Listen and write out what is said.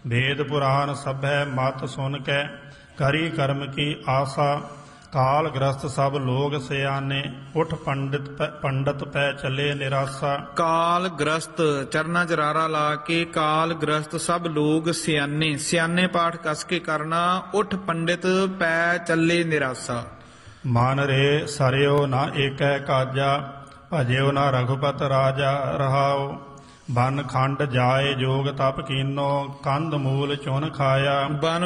वेद पुराण सभै मत सुन कै करी कर्म की आशा काल ग्रस्त सब लोग सियाने उठ पंडित पै चले निराशा। ਕਾਲ ਗ੍ਰਸਤ ਚਰਨਾ ਜਰਾਰਾ ਲਾ ਕੇ ਕਾਲ ਗ੍ਰਸਤ ਸਭ ਲੋਗ ਸਿਆਨੇ ਸਿਆਨੇ ਪਾਠ ਕਸ ਕੇ ਕਰਨਾ ਉਠ ਪੰਡਿਤ ਪੈ ਚੱਲੇ ਨਿਰਾਸਾ। मन रे सरियो न एकै काजा भजियो न रघुपत राजा रहाओ बन खंड जाए जोग तप कीनो कंद मूल चुन खाया। ਬਨ